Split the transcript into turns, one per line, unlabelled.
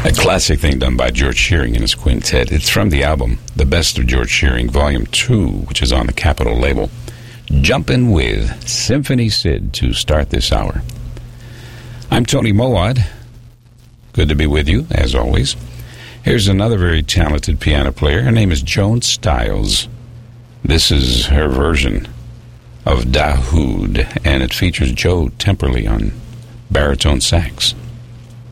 A classic thing done by George Shearing and his quintet. It's from the album The Best of George Shearing, Volume 2, which is on the Capitol label. Jumpin' with Symphony Sid to start this hour. I'm Tony Mowat. Good to be with you, as always. Here's another very talented piano player. Her name is Joan Styles. This is her version of Dahoud, and it features Joe Temperley on baritone sax.